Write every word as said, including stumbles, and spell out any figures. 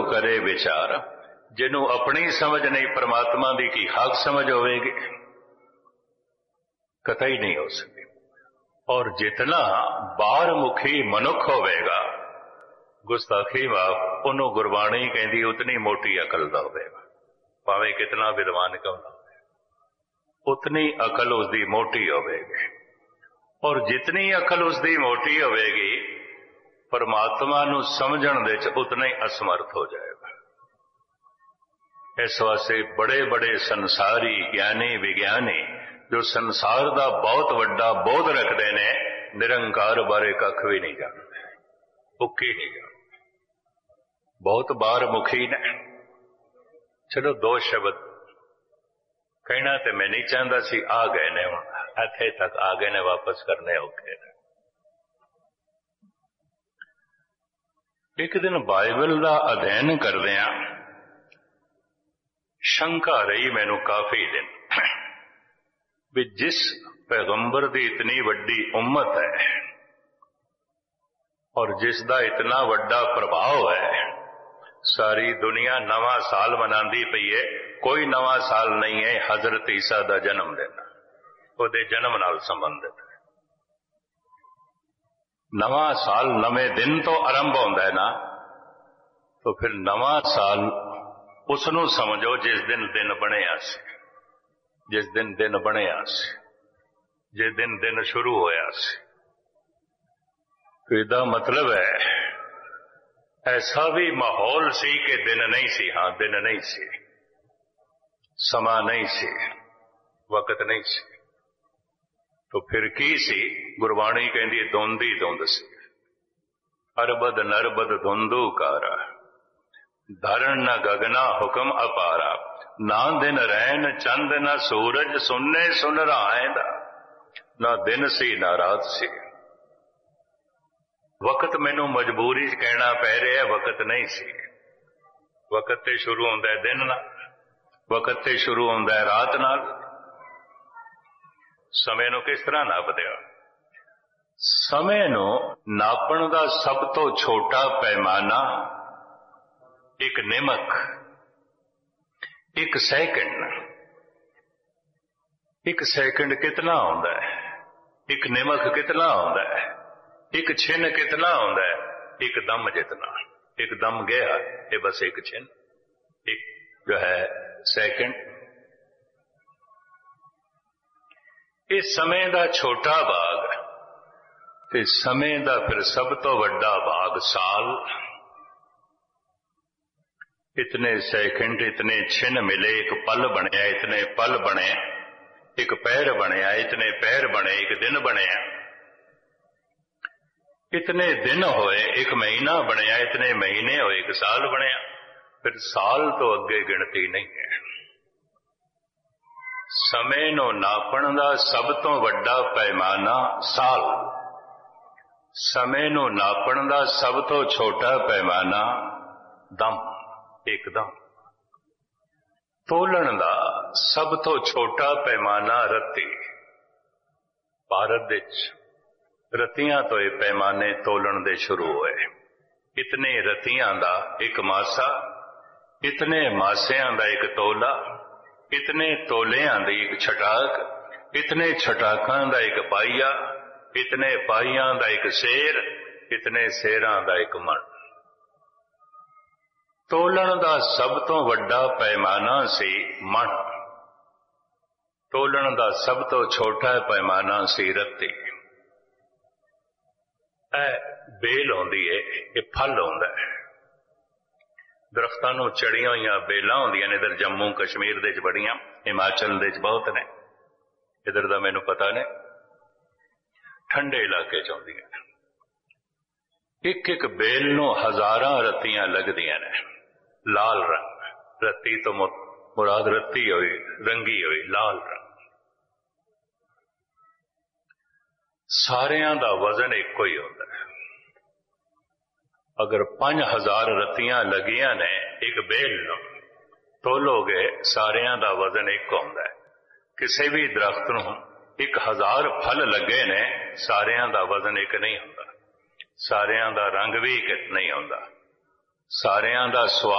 करे विचार। जिन्हों अपनी समझ नहीं परमात्मा की की हक समझ होगी कतई नहीं हो सके। और जितना बाहर मुखी मनुख होगा गुस्ताखी माफ उन्होंने गुरबाणी कहती उतनी मोटी अकल का होगा। भावें कितना विद्वान क्यों ना हो उतनी अकल उसकी मोटी होगी। और जितनी अकल उसकी मोटी होगी परमात्मा नूं समझण दे च उतना ही असमर्थ हो जाएगा। इस वास्ते बड़े बड़े संसारी ज्ञानी विज्ञानी जो संसार का बहुत वड्डा बोध रखते हैं निरंकार बारे कख भी नहीं जानते, उक्की नहीं जानते, बहुत बार मुखी ने। चलो दो शब्द कहना तो मैं नहीं चाहता सी, आ गए ने हुण इत्थे तक आ गए ने, वापस करने औखे ने। एक दिन बाइबल का अध्ययन करदिया शंका रही मैनू काफी दिन भी जिस पैगंबर की इतनी वड्डी उम्मत है और जिसका इतना वड्डा प्रभाव है, सारी दुनिया नवा साल मनाती पई है, कोई नवा साल नहीं है हजरत ईसा का जन्म दिन, उहदे जन्म नाल संबंधित है। नवा साल नवे दिन तो आरंभ होंदा है ना, तो फिर नवा साल उसनू समझो जिस दिन दिन बनिया सी, जिस दिन दिन बनिया सी, जिस दिन दिन शुरू होया सी। तो इसदा मतलब है ऐसा भी माहौल सी कि दिन नहीं सी, हाँ दिन नहीं सी, समा नहीं सी, वक्त नहीं सी। तो फिर की सी? गुरबाणी कहती धुंध ही धुंध सी। अरबद नरबद धुंधु कारा धरण न गगना हुक्म अपारा। ना दिन रैन चंद न सूरज सुनने सुन रहा, ना दिन सी ना रात सी। वक्त मैनू मजबूरी च कहना पै रहा है वक्त नहीं सी। वक्त ते शुरू होंदा है दिन नाल, वक्त ते शुरू होंदा है रात नाल। समय नू किस तरह नापदे हो? समय नू नापण दा सब तो छोटा पैमाना एक निमक, एक सैकंड। एक सैकंड कितना होंदा है? एक निमक कितना होंदा है? एक छिन कितना होंदा है? एक दम जितना। एक दम गया ये बस एक छिन, एक जो है सैकंड। इस समय का छोटा भाग ते समय का फिर सब तो वड्डा भाग साल। इतने सैकंड, इतने छिन मिले, एक पल बनया, इतने पल बने, एक पैर बनया, इतने पैर बने, एक दिन बनया, इतने दिन होए, एक महीना बनया, इतने महीने होए, एक साल बनया। फिर साल तो अगे गिनती नहीं है। समय नू नापण दा सब तो वड्डा पैमाना साल, समय नू नापण दा सब तो छोटा पैमाना दम, एकदम। तोलन दा सब तो छोटा पैमाना रत्ती। भारत विच रत्तियां तो ये पैमाने तोलन दे शुरू होए। इतने रत्तियां दा एक मासा, इतने मासियां दा एक तोला, इतने तोलियां दी एक छटाक, इतने छटाकां दा एक पाइया, इतने पाइयां दा एक सेर, इतने सेरां दा एक मन। तोलन दा सब तो वड्डा पैमाना सी मन, तोलन दा सब तो छोटा पैमाना सी रत्ती। ए बेल होंदी है, ये फल होंदा है। दरख्तां नूं चढ़ियां होईयां बेलां होंदियां ने, इधर जम्मू कश्मीर दे च बड़ियां, हिमाचल दे च बहुत ने, इधर दा मैनूं पता ने, ठंडे इलाके च होंदियां ने। एक एक बेल नूं हजारां रत्तियां लगदियां ने। लाल रंग, रत्ती तो मुराद रत्ती होई, रंगी होई, लाल रंग। सारियां दा वजन इक्को ही होंदा है। अगर पांच हजार रत्तियां लगियां ने एक बेल नूं तोलोगे, सारियां दा वजन एक होंदा है। किसी भी दरख्त नूं एक हजार फल लगे ने, सारियां दा वजन एक नहीं होंदा, सारियां दा रंग भी एक नहीं होंदा, सारियां दा स्वाद